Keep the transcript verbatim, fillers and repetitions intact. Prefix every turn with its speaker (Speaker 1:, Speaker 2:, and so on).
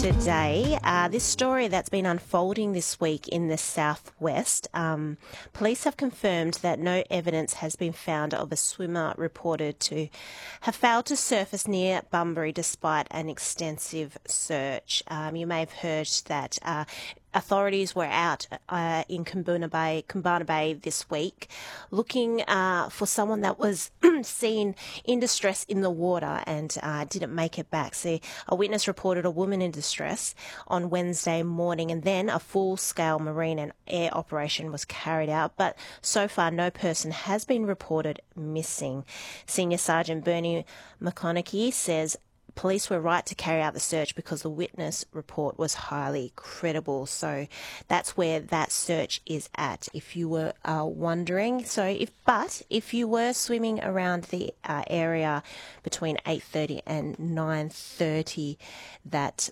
Speaker 1: today. Uh, this story that's been unfolding this week in the southwest, um, police have confirmed that no evidence has been found of a swimmer reported to have failed to surface near Bunbury despite an extensive search. Um, you may have heard that uh, authorities were out uh, in Kambuna Bay, Kumbana Bay this week looking uh, for someone that was seen in distress in the water and uh, didn't make it back. See, a witness reported a woman in distress on Wednesday morning, and then a full-scale marine and air operation was carried out, but so far no person has been reported missing. Senior Sergeant Bernie McConaughey says police were right to carry out the search because the witness report was highly credible. So that's where that search is at, if you were uh, wondering. So, if but if you were swimming around the uh, area between eight thirty and nine thirty that